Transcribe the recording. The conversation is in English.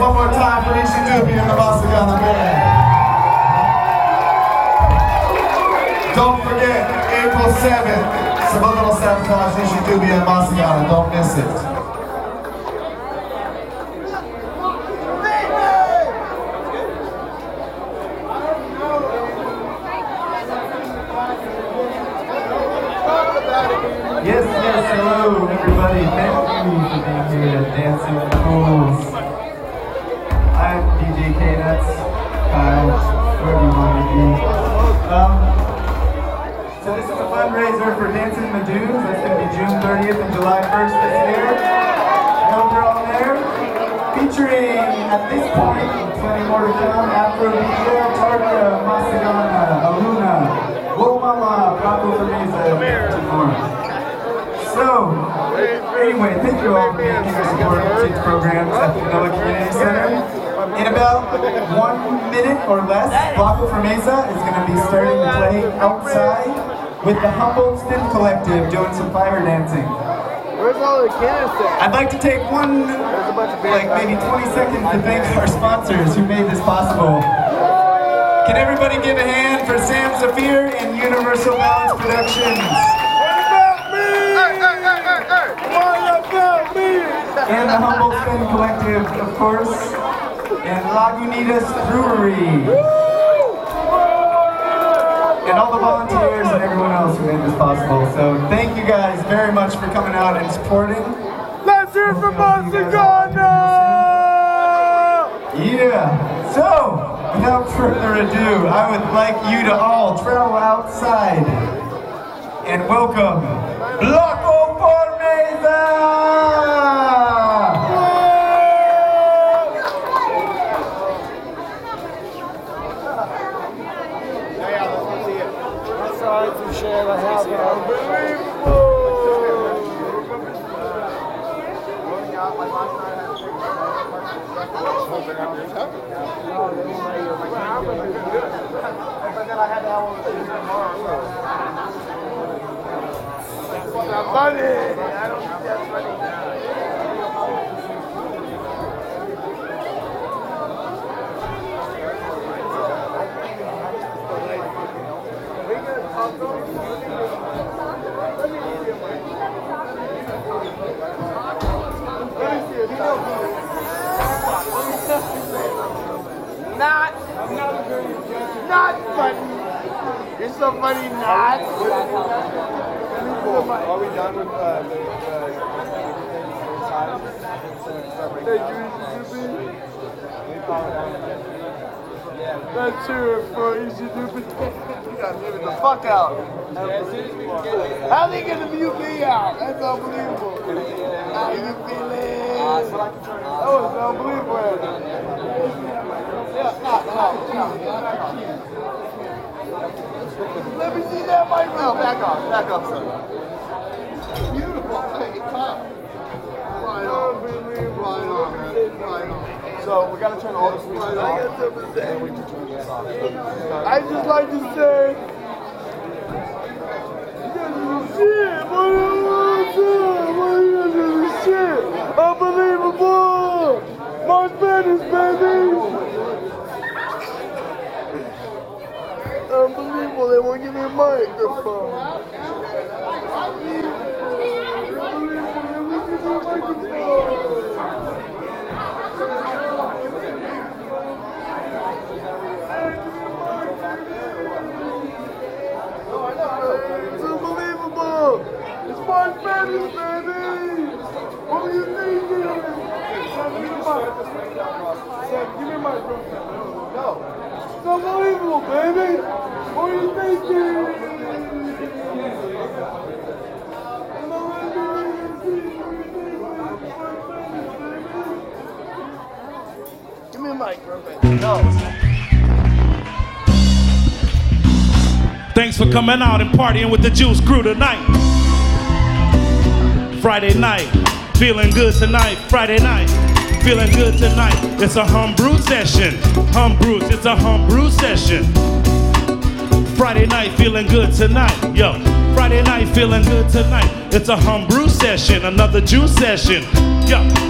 one more time for Ishi Dubi and the Masagana Band. Don't forget, April 7th, Subliminal Sabotage, Ishi Dubi and Masagana. Don't miss it. Yes, hello everybody. Thank you for being here at Dancing with the Fools. I'm DJ K-Nuts, Kyle, wherever you want to be. So this is a fundraiser for Dancing in the Dunes. That's going to be June 30th and July 1st this year. I hope you're all there. Featuring, at this point, plenty more to come, Afro DJ, Tarka, Masagana, Aluna, Whoa Mama, Paco Fermeza, and more. So, anyway, thank you all for being here to support kids programs at the Manila Community Center. In about 1 minute or less, Paco Fermeza is going to be starting to play outside with the Humboldt STEM Collective doing some fire dancing. Where's all the canister? I'd like to take maybe 20 seconds to thank our sponsors who made this possible. Can everybody give a hand for Sam Zafir and Universal Balance Productions? And the Humboldt STEM Collective, of course, and Lagunitas Brewery. And all the volunteers and everyone else who made this possible. So thank you guys very much for coming out and supporting. Let's hear from Masagana! Yeah, so without further ado, I would like you to all travel outside and welcome Paco Fermeza! Not funny. You're so funny, not. Are we done with Let's hear it for Easy Doopy. You gotta leave it the fuck out. How they gonna mute me out? That's unbelievable. How you feeling? That was unbelievable. Let me see that microphone. back up, son. Beautiful. Hey, come. Right on, man. Right on. So we gotta turn all the switches off. And we can turn this off. I just like to say, shit, unbelievable, March Madness, baby. Unbelievable, they won't give me a microphone. It's unbelievable! It's March Madness, baby! What were you thinking? Give me a mic. Give me a mic, bro. No. It's unbelievable, baby! What were you thinking? Give me a mic, bro. No. Thanks for coming out and partying with the Juice Crew tonight. Friday night, feeling good tonight. Friday night, feeling good tonight. It's a homebrew session. It's a homebrew session. Friday night, feeling good tonight. Yo, Friday night, feeling good tonight. It's a homebrew session, another juice session. Yo.